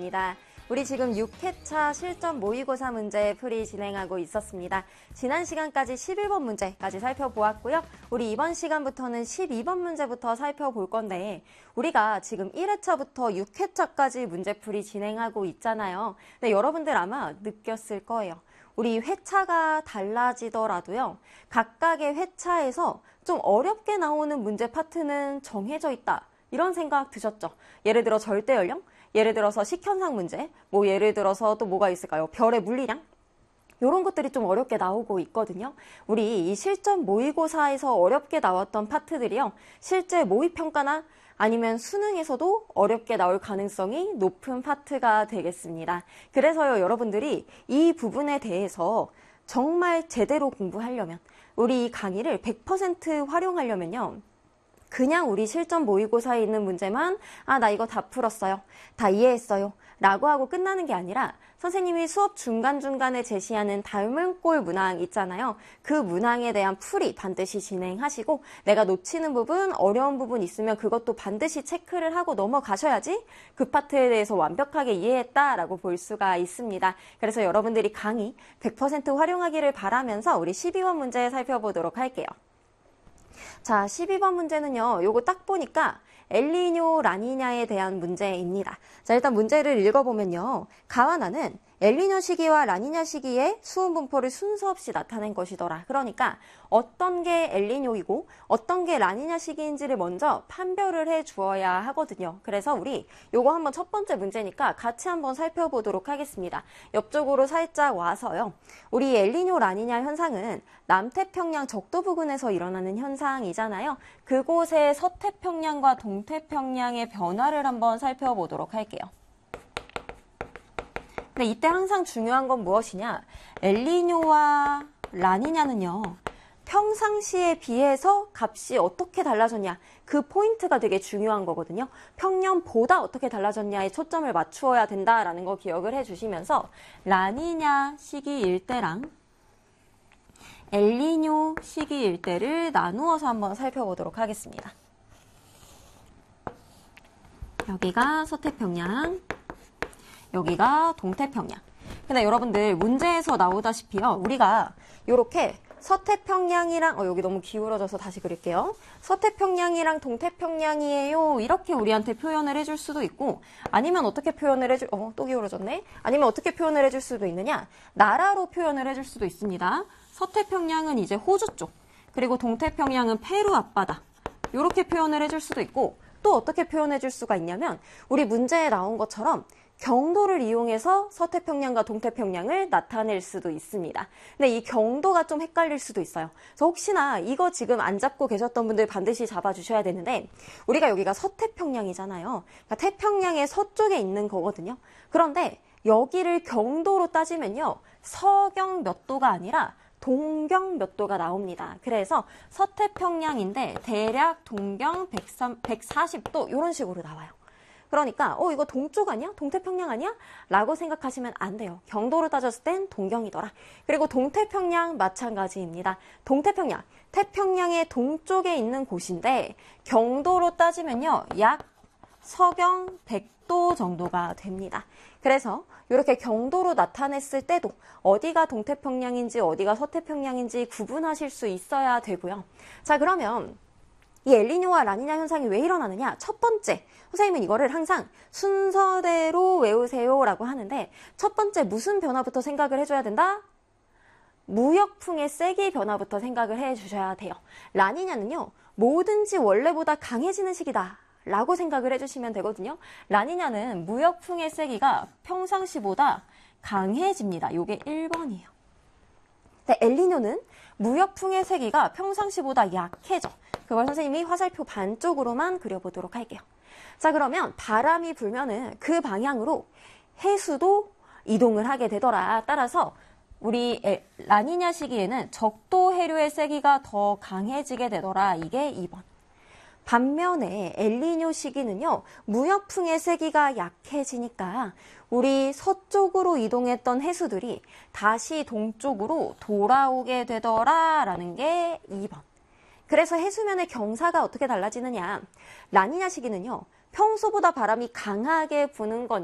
반갑습니다. 우리 지금 6회차 실전 모의고사 문제 풀이 진행하고 있었습니다. 지난 시간까지 11번 문제까지 살펴보았고요. 우리 이번 시간부터는 12번 문제부터 살펴볼 건데 우리가 지금 1회차부터 6회차까지 문제풀이 진행하고 있잖아요. 근데 여러분들 아마 느꼈을 거예요. 우리 회차가 달라지더라도요. 각각의 회차에서 좀 어렵게 나오는 문제 파트는 정해져 있다. 이런 생각 드셨죠? 예를 들어 절대연령? 예를 들어서 식현상 문제? 예를 들어서 또 뭐가 있을까요? 별의 물리량? 이런 것들이 좀 어렵게 나오고 있거든요. 우리 이 실전 모의고사에서 어렵게 나왔던 파트들이요. 실제 모의평가나 아니면 수능에서도 어렵게 나올 가능성이 높은 파트가 되겠습니다. 그래서요, 여러분들이 이 부분에 대해서 정말 제대로 공부하려면 우리 이 강의를 100% 활용하려면요. 그냥 우리 실전 모의고사에 있는 문제만 나 이거 다 풀었어요. 다 이해했어요. 라고 하고 끝나는 게 아니라 선생님이 수업 중간중간에 제시하는 닮은꼴 문항 있잖아요. 그 문항에 대한 풀이 반드시 진행하시고 내가 놓치는 부분, 어려운 부분 있으면 그것도 반드시 체크를 하고 넘어가셔야지 그 파트에 대해서 완벽하게 이해했다라고 볼 수가 있습니다. 그래서 여러분들이 강의 100% 활용하기를 바라면서 우리 12번 문제 살펴보도록 할게요. 자, 12번 문제는요. 요거 딱 보니까 엘니뇨, 라니냐에 대한 문제입니다. 자, 일단 문제를 읽어보면요. 가와나는 엘니뇨 시기와 라니냐 시기의 수온 분포를 순서 없이 나타낸 것이더라. 그러니까 어떤 게 엘니뇨이고 어떤 게 라니냐 시기인지를 먼저 판별을 해 주어야 하거든요. 그래서 우리 요거 한번 첫 번째 문제니까 같이 한번 살펴보도록 하겠습니다. 옆쪽으로 살짝 와서요. 우리 엘니뇨, 라니냐 현상은 남태평양 적도 부근에서 일어나는 현상이잖아요. 그곳의 서태평양과 동태평양의 변화를 한번 살펴보도록 할게요. 근데 이때 항상 중요한 건 무엇이냐? 엘니뇨와 라니냐는요. 평상시에 비해서 값이 어떻게 달라졌냐? 그 포인트가 되게 중요한 거거든요. 평년보다 어떻게 달라졌냐에 초점을 맞추어야 된다라는 거 기억을 해주시면서 라니냐 시기일 때랑 엘니뇨 시기일 때를 나누어서 한번 살펴보도록 하겠습니다. 여기가 서태평양, 여기가 동태평양. 근데 여러분들 문제에서 나오다시피요. 우리가 이렇게 서태평양이랑 여기 너무 기울어져서 다시 그릴게요. 서태평양이랑 동태평양이에요. 이렇게 우리한테 표현을 해줄 수도 있고 아니면 어떻게 표현을 해줄 또 기울어졌네. 아니면 어떻게 표현을 해줄 수도 있느냐. 나라로 표현을 해줄 수도 있습니다. 서태평양은 이제 호주 쪽, 그리고 동태평양은 페루 앞바다. 이렇게 표현을 해줄 수도 있고 또 어떻게 표현해 줄 수가 있냐면 우리 문제에 나온 것처럼 경도를 이용해서 서태평양과 동태평양을 나타낼 수도 있습니다. 근데 이 경도가 좀 헷갈릴 수도 있어요. 그래서 혹시나 이거 지금 안 잡고 계셨던 분들 반드시 잡아주셔야 되는데 우리가 여기가 서태평양이잖아요. 그러니까 태평양의 서쪽에 있는 거거든요. 그런데 여기를 경도로 따지면요. 서경 몇 도가 아니라 동경 몇 도가 나옵니다. 그래서 서태평양인데 대략 동경 140도 이런 식으로 나와요. 그러니까 이거 동쪽 아니야? 동태평양 아니야? 라고 생각하시면 안 돼요. 경도로 따졌을 땐 동경이더라. 그리고 동태평양 마찬가지입니다. 동태평양, 태평양의 동쪽에 있는 곳인데 경도로 따지면요. 약 서경 100도 정도가 됩니다. 그래서 이렇게 경도로 나타냈을 때도 어디가 동태평양인지 어디가 서태평양인지 구분하실 수 있어야 되고요. 자, 그러면 이 엘니뇨와 라니냐 현상이 왜 일어나느냐? 첫 번째, 선생님은 이거를 항상 순서대로 외우세요라고 하는데 첫 번째 무슨 변화부터 생각을 해줘야 된다? 무역풍의 세기 변화부터 생각을 해주셔야 돼요. 라니냐는요. 뭐든지 원래보다 강해지는 시기다. 라고 생각을 해주시면 되거든요. 라니냐는 무역풍의 세기가 평상시보다 강해집니다. 이게 1번이에요. 근데 엘니뇨는 무역풍의 세기가 평상시보다 약해져. 그걸 선생님이 화살표 반쪽으로만 그려보도록 할게요. 자, 그러면 바람이 불면은 그 방향으로 해수도 이동을 하게 되더라. 따라서 우리 라니냐 시기에는 적도 해류의 세기가 더 강해지게 되더라. 이게 2번. 반면에 엘니뇨 시기는요. 무역풍의 세기가 약해지니까 우리 서쪽으로 이동했던 해수들이 다시 동쪽으로 돌아오게 되더라라는 게 2번. 그래서 해수면의 경사가 어떻게 달라지느냐. 라니냐 시기는요. 평소보다 바람이 강하게 부는 거니까